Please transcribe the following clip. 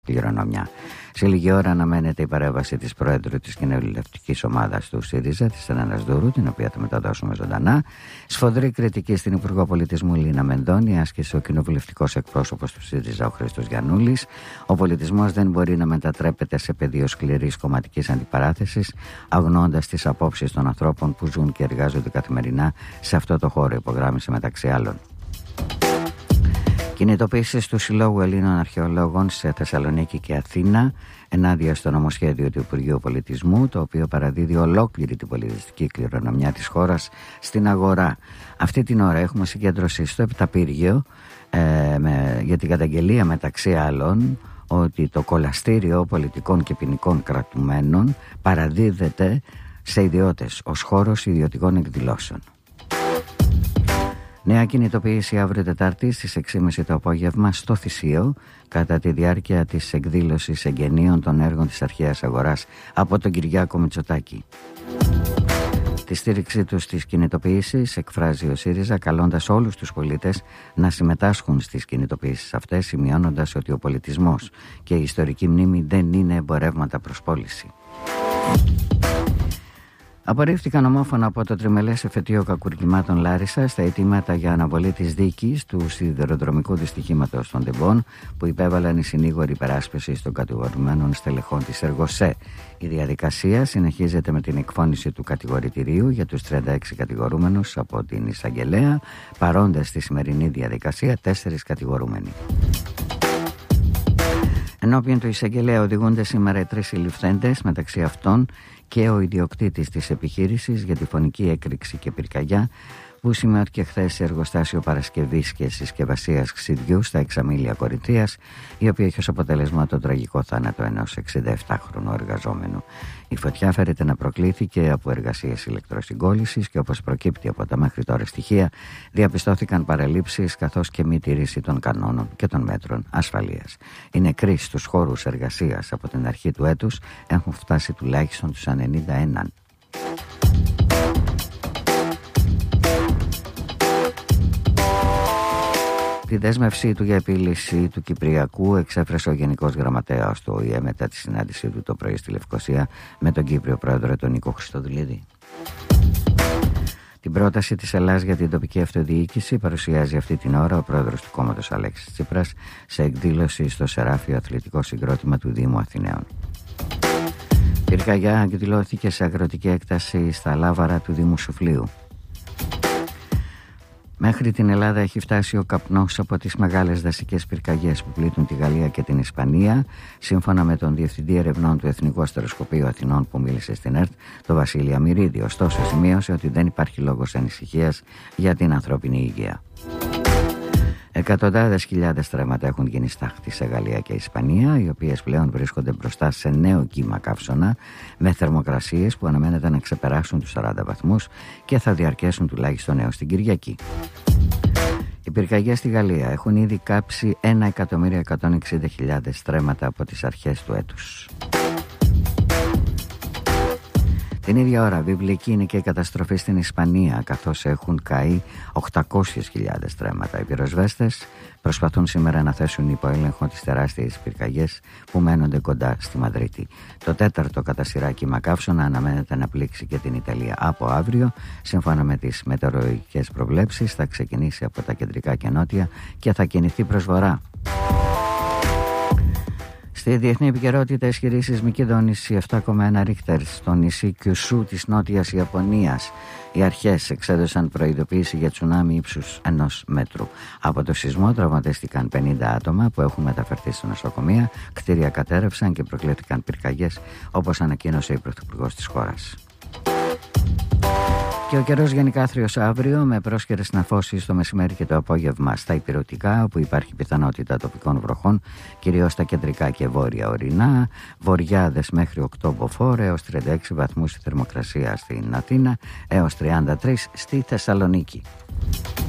κληρονομιά. Σε λίγη ώρα αναμένεται η παρέμβαση της Προέδρου της Κοινοβουλευτικής Ομάδας του ΣΥΡΙΖΑ, της Ελένας Δούρου, την οποία θα μεταδώσουμε ζωντανά. Σφοδρή κριτική στην Υπουργό Πολιτισμού Λίνα Μενδώνη άσκησε ο κοινοβουλευτικός εκπρόσωπος του ΣΥΡΙΖΑ, ο Χρήστος Γιαννούλης. Ο πολιτισμός δεν μπορεί να μετατρέπεται σε πεδίο σκληρής κομματικής αντιπαράθεσης, αγνοώντας τις απόψεις των ανθρώπων που ζουν και εργάζονται καθημερινά σε αυτό το χώρο, υπογράμμισε μεταξύ άλλων. Κινητοποίησεις του Συλλόγου Ελλήνων Αρχαιολόγων σε Θεσσαλονίκη και Αθήνα ενάντια στο νομοσχέδιο του Υπουργείου Πολιτισμού, το οποίο παραδίδει ολόκληρη την πολιτιστική κληρονομιά της χώρας στην αγορά. Αυτή την ώρα έχουμε συγκέντρωση στο Επταπύργιο για την καταγγελία μεταξύ άλλων ότι το κολαστήριο πολιτικών και ποινικών κρατουμένων παραδίδεται σε ιδιώτες ως χώρος ιδιωτικών εκδηλώσεων. Νέα κινητοποίηση αύριο Τετάρτη στις 6.30 το απόγευμα στο Θησίο κατά τη διάρκεια της εκδήλωσης εγγενείων των έργων της αρχαίας αγοράς από τον Κυριάκο Μητσοτάκη. Τη στήριξή του στις κινητοποιήσεις εκφράζει ο ΣΥΡΙΖΑ, καλώντας όλους τους πολίτες να συμμετάσχουν στις κινητοποιήσεις αυτές, σημειώνοντας ότι ο πολιτισμός και η ιστορική μνήμη δεν είναι εμπορεύματα προς πώληση. Απορρίφθηκαν ομόφωνα από το τριμελές εφετείο κακουργημάτων Λάρισα στα αιτήματα για αναβολή της δίκης του σιδηροδρομικού δυστυχήματος των Τεμπών που υπέβαλαν οι συνήγοροι υπεράσπισης των κατηγορουμένων στελεχών της Εργοσέ. Η διαδικασία συνεχίζεται με την εκφώνηση του κατηγορητηρίου για τους 36 κατηγορούμενους από την εισαγγελέα, παρόντες στη σημερινή διαδικασία 4 κατηγορούμενοι. Ενώπιον του εισαγγελέα οδηγούνται σήμερα οι 3 συλληφθέντες, μεταξύ αυτών και ο ιδιοκτήτης της επιχείρησης για τη φωνική έκρηξη και πυρκαγιά που σημειώθηκε χθες σε εργοστάσιο παρασκευής και συσκευασίας ξυδιού στα Εξαμήλια Κορινθίας, η οποία έχει ως αποτέλεσμα το τραγικό θάνατο ενός 67χρονου εργαζόμενου. Η φωτιά φέρεται να προκλήθηκε από εργασίες ηλεκτροσυγκόλλησης και, όπως προκύπτει από τα μέχρι τώρα στοιχεία, διαπιστώθηκαν παραλήψεις καθώς και μη τήρηση των κανόνων και των μέτρων ασφαλείας. Οι νεκροί στους χώρους εργασίας από την αρχή του έτους έχουν φτάσει τουλάχιστον τους 91. Τη δέσμευσή του για επίλυση του Κυπριακού εξέφρασε ο Γενικός Γραμματέας του ΟΗΕ μετά τη συνάντησή του το πρωί στη Λευκοσία με τον Κύπριο Πρόεδρο τον Νίκο Χριστοδουλίδη. Την πρόταση της Ελλάδας για την τοπική αυτοδιοίκηση παρουσιάζει αυτή την ώρα ο πρόεδρος του κόμματος Αλέξης Τσίπρας σε εκδήλωση στο Σεράφιο Αθλητικό Συγκρότημα του Δήμου Αθηναίων. Πυρκαγιά εκδηλώθηκε σε αγροτική έκταση στα Λάβαρα του Δήμου Σουφλίου. Μέχρι την Ελλάδα έχει φτάσει ο καπνός από τις μεγάλες δασικές πυρκαγιές που πλήττουν τη Γαλλία και την Ισπανία, σύμφωνα με τον Διευθυντή Ερευνών του Εθνικού Αστεροσκοπείου Αθηνών που μίλησε στην ΕΡΤ, τον Βασίλη Αμυρίδη. Ωστόσο, σημείωσε ότι δεν υπάρχει λόγος ανησυχίας για την ανθρώπινη υγεία. Εκατοντάδες χιλιάδες τραύματα έχουν γίνει στάχτη σε Γαλλία και Ισπανία, οι οποίες πλέον βρίσκονται μπροστά σε νέο κύμα καύσωνα με θερμοκρασίες που αναμένεται να ξεπεράσουν τους 40 βαθμούς και θα διαρκέσουν τουλάχιστον έως την Κυριακή. Οι πυρκαγιές στη Γαλλία έχουν ήδη κάψει 1.160.000 στρέμματα από τις αρχές του έτους. Την ίδια ώρα βιβλική είναι και η καταστροφή στην Ισπανία, καθώς έχουν καεί 800.000 στρέμματα. Οι πυροσβέστες προσπαθούν σήμερα να θέσουν υπό έλεγχο τις τεράστιες πυρκαγιές που μένονται κοντά στη Μαδρίτη. Το 4ο κατά σειρά κύμα καύσωνα αναμένεται να πλήξει και την Ιταλία από αύριο. Σύμφωνα με τις μετεωρολογικές προβλέψεις θα ξεκινήσει από τα κεντρικά και νότια και θα κινηθεί προς βορρά. Στη διεθνή επικαιρότητα, ισχυρή σεισμική δόνηση 7,1 Ρίχτερ στο νησί Κιουσού της Νότιας Ιαπωνίας. Οι αρχές εξέδωσαν προειδοποίηση για τσουνάμι ύψους 1 μέτρου. Από το σεισμό τραυματίστηκαν 50 άτομα που έχουν μεταφερθεί στο νοσοκομεία, κτίρια κατέρευσαν και προκλήθηκαν πυρκαγιές, όπως ανακοίνωσε η Πρωθυπουργός της χώρας. Και ο καιρός γενικά άθριος αύριο, με πρόσχερες νεφώσεις το μεσημέρι και το απόγευμα στα ηπειρωτικά, όπου υπάρχει πιθανότητα τοπικών βροχών, κυρίως στα κεντρικά και βόρεια ορεινά. Βοριάδες μέχρι 8 μποφόρ, έως 36 βαθμούς η θερμοκρασία στην Αθήνα, έως 33 στη Θεσσαλονίκη.